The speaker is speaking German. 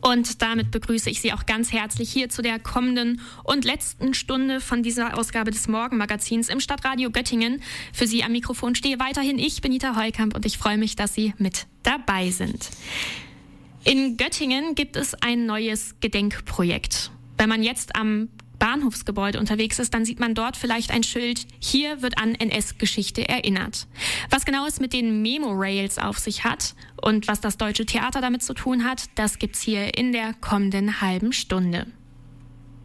Und damit begrüße ich Sie auch ganz herzlich hier zu der kommenden und letzten Stunde von dieser Ausgabe des Morgenmagazins im Stadtradio Göttingen. Für Sie am Mikrofon stehe weiterhin ich, Benita Heukamp, und ich freue mich, dass Sie mit dabei sind. In Göttingen gibt es ein neues Gedenkprojekt. Wenn man jetzt am Bahnhofsgebäude unterwegs ist, dann sieht man dort vielleicht ein Schild: Hier wird an NS-Geschichte erinnert. Was genau es mit den Memorails auf sich hat und was das Deutsche Theater damit zu tun hat, das gibt's hier in der kommenden halben Stunde.